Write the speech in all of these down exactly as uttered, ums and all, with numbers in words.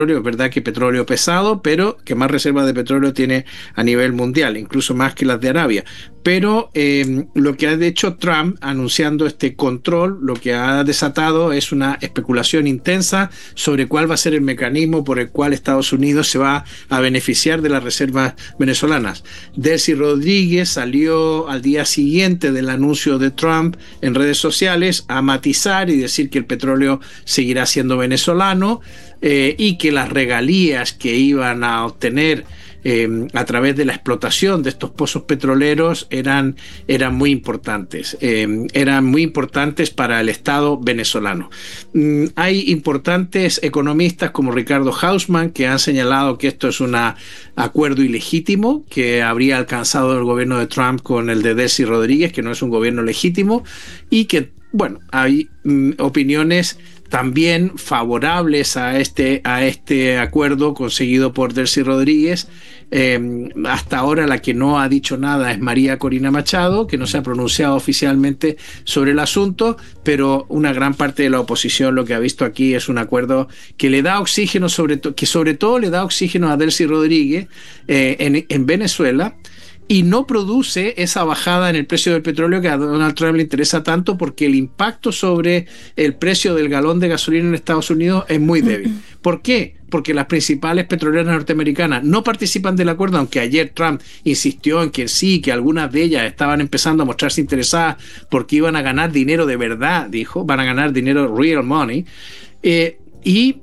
Es verdad que petróleo pesado, pero que más reservas de petróleo tiene a nivel mundial, incluso más que las de Arabia. Pero eh, lo que ha hecho Trump anunciando este control, lo que ha desatado es una especulación intensa sobre cuál va a ser el mecanismo por el cual Estados Unidos se va a beneficiar de las reservas venezolanas. Delcy Rodríguez salió al día siguiente del anuncio de Trump en redes sociales a matizar y decir que el petróleo seguirá siendo venezolano, Eh, y que las regalías que iban a obtener eh, a través de la explotación de estos pozos petroleros eran, eran muy importantes, eh, eran muy importantes para el Estado venezolano. Mm, hay importantes economistas como Ricardo Hausmann que han señalado que esto es un acuerdo ilegítimo que habría alcanzado el gobierno de Trump con el de Delcy Rodríguez, que no es un gobierno legítimo, y que, bueno, hay mm, opiniones también favorables a este, a este acuerdo conseguido por Delcy Rodríguez. Eh, hasta ahora la que no ha dicho nada es María Corina Machado, que no se ha pronunciado oficialmente sobre el asunto, pero una gran parte de la oposición lo que ha visto aquí es un acuerdo que le da oxígeno, sobre to- que sobre todo le da oxígeno a Delcy Rodríguez eh, en, en Venezuela, y no produce esa bajada en el precio del petróleo que a Donald Trump le interesa tanto, porque el impacto sobre el precio del galón de gasolina en Estados Unidos es muy débil. ¿Por qué? Porque las principales petroleras norteamericanas no participan del acuerdo, aunque ayer Trump insistió en que sí, que algunas de ellas estaban empezando a mostrarse interesadas porque iban a ganar dinero de verdad, dijo, van a ganar dinero real money. Eh, Y,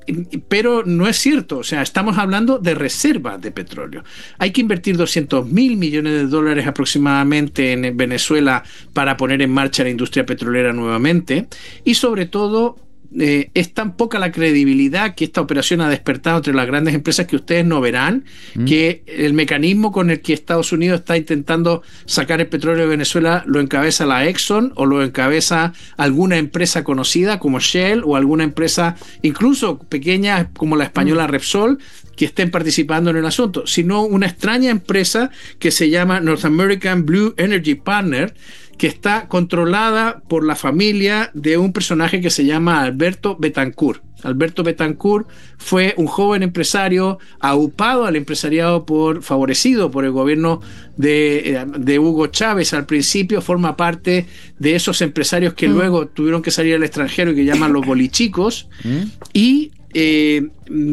pero no es cierto, o sea, estamos hablando de reservas de petróleo. Hay que invertir doscientos mil millones de dólares aproximadamente en Venezuela para poner en marcha la industria petrolera nuevamente, y sobre todo eh, es tan poca la credibilidad que esta operación ha despertado entre las grandes empresas que ustedes no verán, mm. que el mecanismo con el que Estados Unidos está intentando sacar el petróleo de Venezuela lo encabeza la Exxon o lo encabeza alguna empresa conocida como Shell o alguna empresa incluso pequeña como la española mm. Repsol, que estén participando en el asunto, sino una extraña empresa que se llama North American Blue Energy Partner, que está controlada por la familia de un personaje que se llama Alberto Betancourt. Alberto Betancourt fue un joven empresario aupado al empresariado, por favorecido por el gobierno de, de Hugo Chávez al principio, forma parte de esos empresarios que mm. luego tuvieron que salir al extranjero y que llaman los bolichicos, mm. y Eh,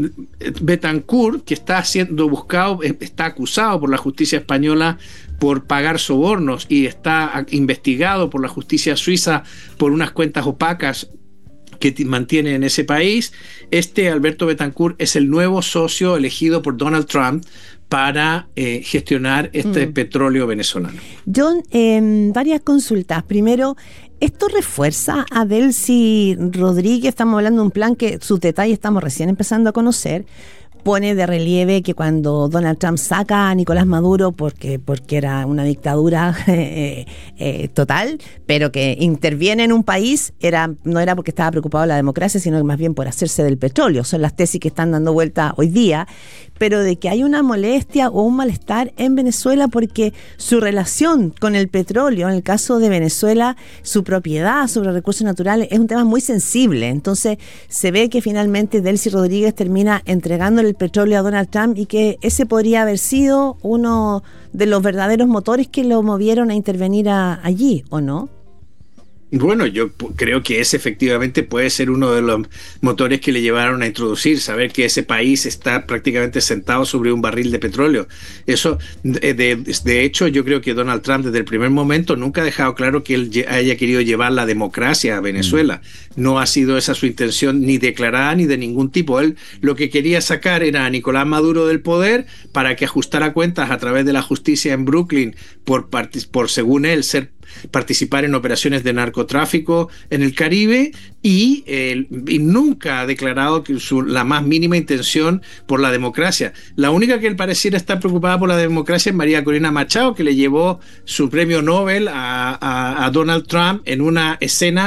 Betancourt, que está siendo buscado, está acusado por la justicia española por pagar sobornos y está investigado por la justicia suiza por unas cuentas opacas que mantiene en ese país. Este Alberto Betancourt es el nuevo socio elegido por Donald Trump para eh, gestionar este mm. petróleo venezolano. John, eh, varias consultas. Primero, ¿esto refuerza a Delcy Rodríguez? Estamos hablando de un plan que sus detalles estamos recién empezando a conocer. Pone de relieve que cuando Donald Trump saca a Nicolás Maduro porque, porque era una dictadura eh, eh, total, pero que interviene en un país, era, no era porque estaba preocupado de la democracia, sino más bien por hacerse del petróleo. Son las tesis que están dando vuelta hoy día, pero de que hay una molestia o un malestar en Venezuela porque su relación con el petróleo, en el caso de Venezuela, su propiedad sobre recursos naturales es un tema muy sensible. Entonces se ve que finalmente Delcy Rodríguez termina entregándole el petróleo a Donald Trump, y que ese podría haber sido uno de los verdaderos motores que lo movieron a intervenir a, allí, ¿o no? Bueno, yo creo que ese efectivamente puede ser uno de los motores que le llevaron a introducir, saber que ese país está prácticamente sentado sobre un barril de petróleo. Eso, de, de, de hecho, yo creo que Donald Trump desde el primer momento nunca ha dejado claro que él haya querido llevar la democracia a Venezuela. Mm. No ha sido esa su intención, ni declarada ni de ningún tipo. Él lo que quería sacar era a Nicolás Maduro del poder para que ajustara cuentas a través de la justicia en Brooklyn por, por según él, ser participar en operaciones de narcotráfico en el Caribe, y, eh, y nunca ha declarado que su, la más mínima intención por la democracia. La única que él pareciera estar preocupada por la democracia es María Corina Machado, que le llevó su premio Nobel a, a, a Donald Trump en una escena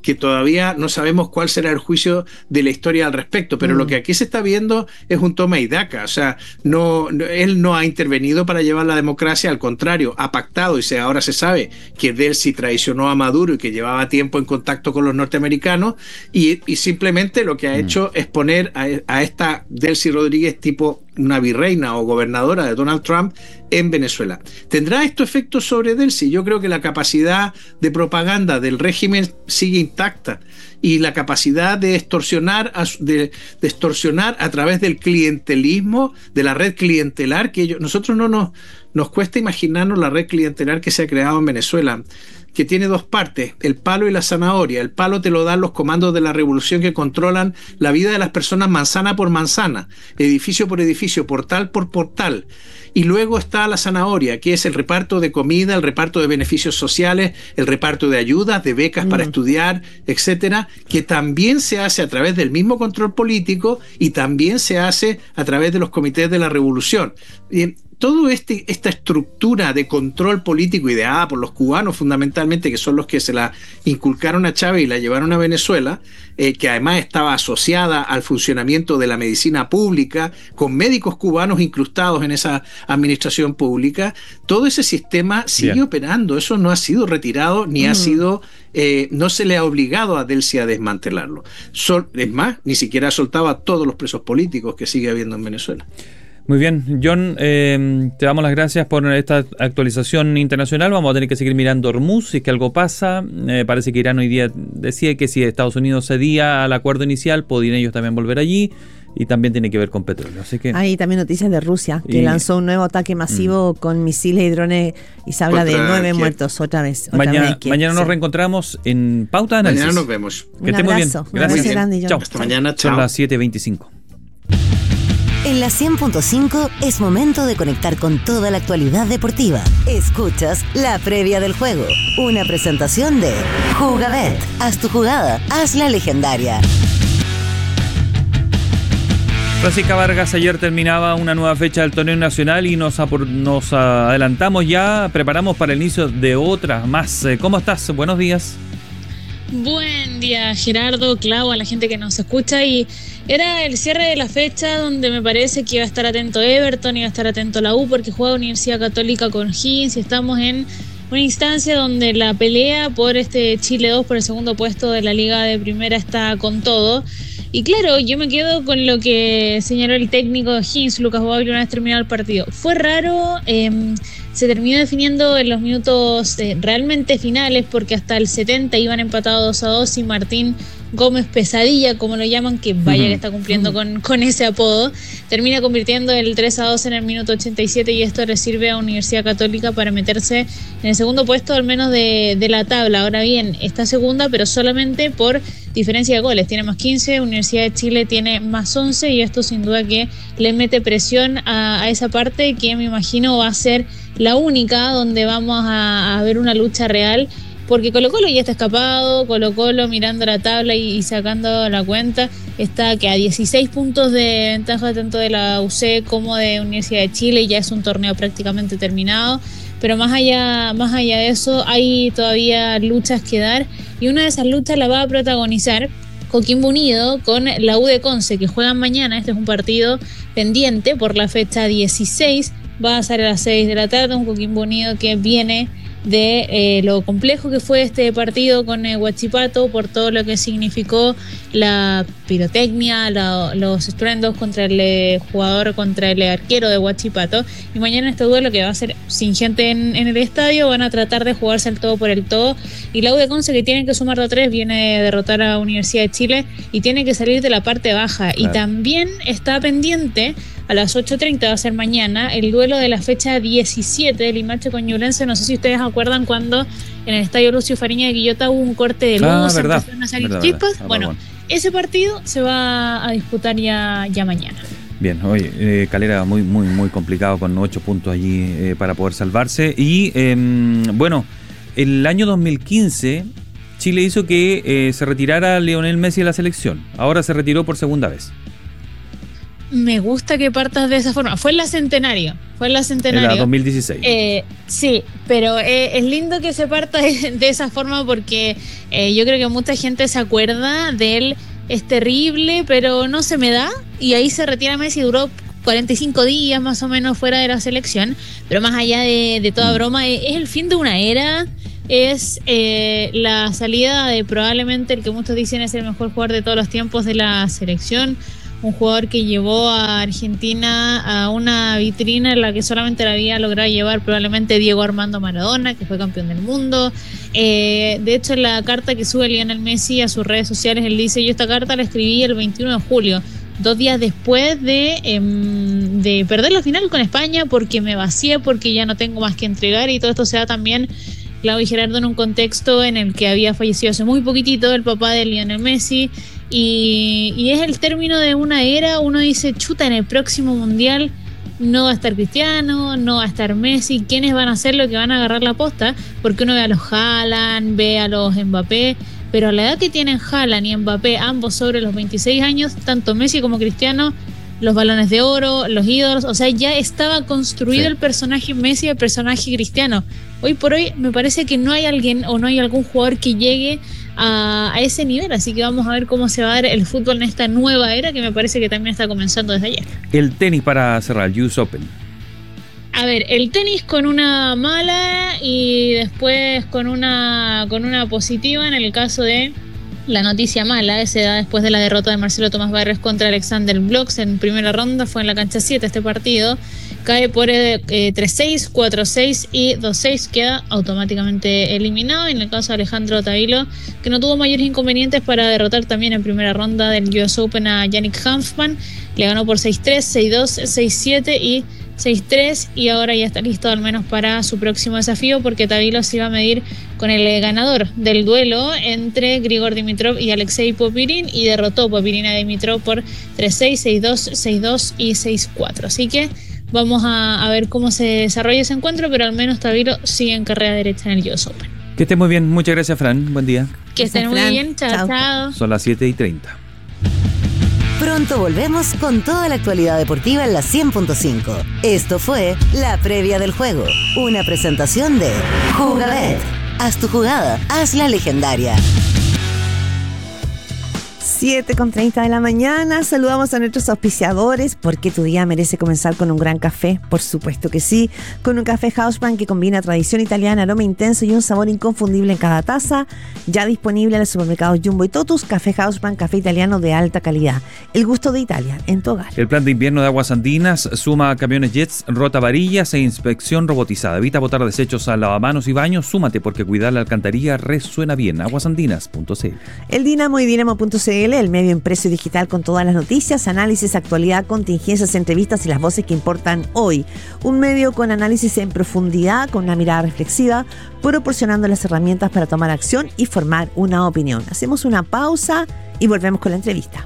que todavía no sabemos cuál será el juicio de la historia al respecto, pero mm. lo que aquí se está viendo es un toma y daca. O sea, no, no, él no ha intervenido para llevar la democracia, al contrario, ha pactado, y se, ahora se sabe que Delcy traicionó a Maduro y que llevaba tiempo en contacto con los norteamericanos, y, y simplemente lo que ha mm. hecho es poner a, a esta Delcy Rodríguez tipo una virreina o gobernadora de Donald Trump en Venezuela. ¿Tendrá esto efectos sobre Delcy? Yo creo que la capacidad de propaganda del régimen sigue intacta, y la capacidad de extorsionar a, de, de extorsionar a través del clientelismo, de la red clientelar, que ellos, nosotros no nos, nos cuesta imaginarnos la red clientelar que se ha creado en Venezuela, que tiene dos partes, el palo y la zanahoria. El palo te lo dan los comandos de la revolución, que controlan la vida de las personas manzana por manzana, edificio por edificio, portal por portal. Y luego está la zanahoria, que es el reparto de comida, el reparto de beneficios sociales, el reparto de ayudas, de becas mm. para estudiar, etcétera, que también se hace a través del mismo control político y también se hace a través de los comités de la revolución. Y todo este, esta estructura de control político ideada por los cubanos fundamentalmente, que son los que se la inculcaron a Chávez y la llevaron a Venezuela, eh, que además estaba asociada al funcionamiento de la medicina pública, con médicos cubanos incrustados en esa administración pública, todo ese sistema sigue Bien. operando. Eso no ha sido retirado ni mm. ha sido, eh, no se le ha obligado a Delcy a desmantelarlo. Sol, es más, ni siquiera ha soltado a todos los presos políticos que sigue habiendo en Venezuela. Muy bien, John, eh, te damos las gracias por esta actualización internacional. Vamos a tener que seguir mirando Hormuz, si es que algo pasa. Eh, parece que Irán hoy día decía que si Estados Unidos cedía al acuerdo inicial, podían ellos también volver allí, y también tiene que ver con petróleo. Así que hay también noticias de Rusia, que y, lanzó un nuevo ataque masivo mm. con misiles y drones, y se habla otra, de nueve ¿quién? muertos otra vez. Otra mañana vez mañana nos sí. reencontramos en Pauta de Análisis. Mañana nos vemos. Que estén muy bien. Gracias. Un abrazo grande, Chao. Hasta mañana. Chao. Son las siete veinticinco. En la cien punto cinco es momento de conectar con toda la actualidad deportiva. Escuchas la previa del juego, una presentación de Jugabet. Haz tu jugada, hazla legendaria. Francisca Vargas, ayer terminaba una nueva fecha del torneo nacional y nos, apor- nos adelantamos ya, preparamos para el inicio de otra más. ¿Cómo estás? Buenos días. Buen día, Gerardo, Clau, a la gente que nos escucha. Y era el cierre de la fecha donde me parece que iba a estar atento Everton, iba a estar atento la U, porque juega Universidad Católica con Higgins, y estamos en una instancia donde la pelea por este Chile dos, por el segundo puesto de la Liga de Primera, está con todo. Y claro, yo me quedo con lo que señaló el técnico de Higgins, Lucas Boaglia, una vez terminado el partido. Fue raro, eh, se terminó definiendo en los minutos eh, realmente finales, porque hasta el setenta iban empatados dos a dos, y Martín Gómez Pesadilla, como lo llaman, que vaya uh-huh. que está cumpliendo uh-huh. con, con ese apodo, termina convirtiendo el tres a dos en el minuto ochenta y siete, y esto le sirve a Universidad Católica para meterse en el segundo puesto al menos de, de la tabla. Ahora bien, está segunda, pero solamente por diferencia de goles, tiene más quince, Universidad de Chile tiene más once, y esto sin duda que le mete presión a, a esa parte, que me imagino va a ser la única donde vamos a, a ver una lucha real, porque Colo Colo ya está escapado. Colo Colo, mirando la tabla y, y sacando la cuenta, está que a dieciséis puntos de ventaja tanto de la U C como de Universidad de Chile, y ya es un torneo prácticamente terminado. Pero más allá, más allá de eso, hay todavía luchas que dar, y una de esas luchas la va a protagonizar Coquimbo Unido con la U de Conce, que juegan mañana. Este es un partido pendiente por la fecha dieciséis, va a ser a las seis de la tarde, un Coquimbo Unido que viene de eh, lo complejo que fue este partido con eh, Huachipato, por todo lo que significó la pirotecnia, la, los estruendos contra el eh, jugador, contra el arquero de Huachipato. Y mañana este duelo, que va a ser sin gente en, en el estadio, van a tratar de jugarse el todo por el todo. Y la U de Conce, que tiene que sumar de tres, viene de derrotar a Universidad de Chile y tiene que salir de la parte baja. Claro. Y también está pendiente, a las ocho treinta va a ser mañana, el duelo de la fecha diecisiete del Limache con Ñublense. No sé si ustedes acuerdan cuando en el estadio Lucio Fariña de Quillota hubo un corte de luz, ah, verdad, empezaron a salir verdad, chispas. verdad. Bueno, bueno, ese partido se va a disputar ya, ya mañana. Bien, oye, eh, Calera muy, muy, muy complicado, con ocho puntos allí eh, para poder salvarse. Y eh, bueno, el año dos mil quince Chile hizo que eh, se retirara Lionel Messi de la selección. Ahora se retiró por segunda vez. me gusta que partas de esa forma. Fue en la Centenario, fue en la Centenario. En la dos mil dieciséis. Eh, sí, pero eh, es lindo que se parta de, de esa forma porque eh, yo creo que mucha gente se acuerda de él, es terrible, pero no se me da, y ahí se retira Messi, duró cuarenta y cinco días más o menos fuera de la selección, pero más allá de, de toda broma, es, es el fin de una era, es eh, la salida de probablemente el que muchos dicen es el mejor jugador de todos los tiempos de la selección, un jugador que llevó a Argentina a una vitrina en la que solamente la había logrado llevar probablemente Diego Armando Maradona, que fue campeón del mundo. Eh, de hecho, en la carta que sube Lionel Messi a sus redes sociales, él dice: yo esta carta la escribí el veintiuno de julio, dos días después de, eh, de perder la final con España, porque me vacié, porque ya no tengo más que entregar, y todo esto se da también, Clau y Gerardo, en un contexto en el que había fallecido hace muy poquitito el papá de Lionel Messi, y, y es el término de una era. Uno dice, chuta, en el próximo Mundial no va a estar Cristiano, no va a estar Messi, ¿quiénes van a ser los que van a agarrar la posta? Porque uno ve a los Haaland, ve a los Mbappé, pero a la edad que tienen Haaland y Mbappé, ambos sobre los veintiséis años, tanto Messi como Cristiano, los balones de oro, los ídolos, o sea, ya estaba construido sí. el personaje Messi y el personaje Cristiano. Hoy por hoy me parece que no hay alguien o no hay algún jugador que llegue a, a ese nivel, así que vamos a ver cómo se va a dar el fútbol en esta nueva era que me parece que también está comenzando desde ayer. El tenis para cerrar, U S Open. A ver, el tenis con una mala y después con una, con una positiva en el caso de la noticia mala, se da después de la derrota de Marcelo Tomás Barrios contra Alexander Bloch en primera ronda, fue en la cancha siete este partido, cae por eh, tres seis, cuatro seis y dos seis, queda automáticamente eliminado. Y en el caso de Alejandro Tavilo, que no tuvo mayores inconvenientes para derrotar también en primera ronda del U S Open a Yannick Hanfmann, le ganó por seis tres, seis dos, seis siete y seis tres, y ahora ya está listo al menos para su próximo desafío, porque Tavilo se iba a medir con el ganador del duelo entre Grigor Dimitrov y Alexei Popirin, y derrotó Popirin a Dimitrov por tres seis, seis dos, seis dos y seis cuatro. Así que vamos a, a ver cómo se desarrolla ese encuentro, pero al menos Tavilo sigue en carrera derecha en el U S Open. Que esté muy bien, muchas gracias, Fran, buen día. Que estén muy bien, chao, chao. chao. Son las siete y treinta. Pronto volvemos con toda la actualidad deportiva en la cien punto cinco. Esto fue La Previa del Juego, una presentación de Jugabet. Haz tu jugada, hazla legendaria. siete con treinta de la mañana, saludamos a nuestros auspiciadores, porque tu día merece comenzar con un gran café, por supuesto que sí, con un café Hausbrand que combina tradición italiana, aroma intenso y un sabor inconfundible en cada taza, ya disponible en los supermercados Jumbo y Totus. Café Hausbrand, café italiano de alta calidad, el gusto de Italia en tu hogar. El plan de invierno de Aguas Andinas suma camiones Jets, rota varillas e inspección robotizada. Evita botar desechos a lavamanos y baños, súmate porque cuidar la alcantarilla resuena bien. aguasandinas punto c l. El Dinamo y dinamo punto c l, el medio impreso y digital con todas las noticias, análisis, actualidad, contingencias, entrevistas y las voces que importan hoy. Un medio con análisis en profundidad, con una mirada reflexiva, proporcionando las herramientas para tomar acción y formar una opinión. Hacemos una pausa y volvemos con la entrevista.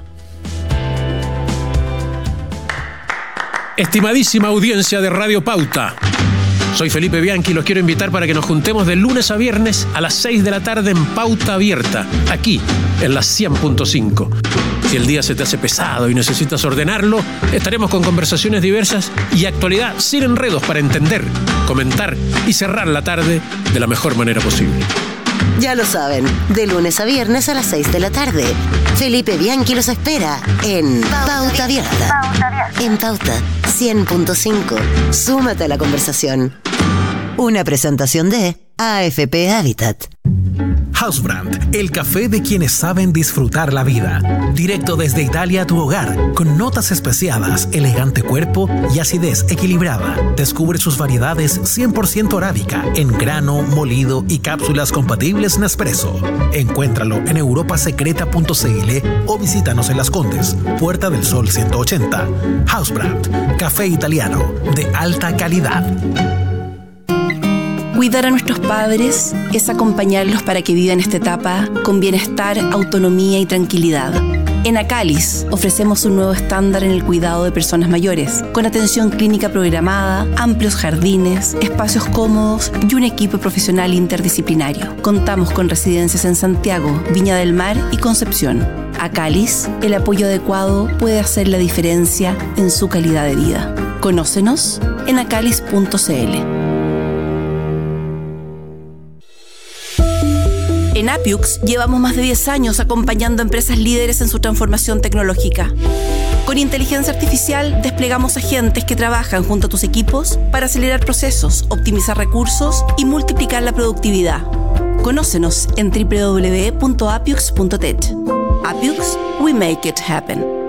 Estimadísima audiencia de Radio Pauta, soy Felipe Bianchi y los quiero invitar para que nos juntemos de lunes a viernes a las seis de la tarde en Pauta Abierta, aquí en la cien punto cinco. Si el día se te hace pesado y necesitas ordenarlo, estaremos con conversaciones diversas y actualidad sin enredos para entender, comentar y cerrar la tarde de la mejor manera posible. Ya lo saben, de lunes a viernes a las seis de la tarde, Felipe Bianchi los espera en Pauta Abierta. En Pauta cien punto cinco. Súmate a la conversación. Una presentación de A F P Habitat. Hausbrand, el café de quienes saben disfrutar la vida. Directo desde Italia a tu hogar, con notas especiadas, elegante cuerpo y acidez equilibrada. Descubre sus variedades cien por ciento arábica, en grano, molido y cápsulas compatibles Nespresso. Encuéntralo en europa secreta punto c l o visítanos en Las Condes, Puerta del Sol ciento ochenta. Hausbrand, café italiano de alta calidad. Cuidar a nuestros padres es acompañarlos para que vivan esta etapa con bienestar, autonomía y tranquilidad. En Acalis ofrecemos un nuevo estándar en el cuidado de personas mayores, con atención clínica programada, amplios jardines, espacios cómodos y un equipo profesional interdisciplinario. Contamos con residencias en Santiago, Viña del Mar y Concepción. Acalis, el apoyo adecuado puede hacer la diferencia en su calidad de vida. Conócenos en acalis punto c l. En Appiux llevamos más de diez años acompañando a empresas líderes en su transformación tecnológica. Con inteligencia artificial desplegamos agentes que trabajan junto a tus equipos para acelerar procesos, optimizar recursos y multiplicar la productividad. Conócenos en doble u doble u doble u punto appiux punto tech. Appiux, we make it happen.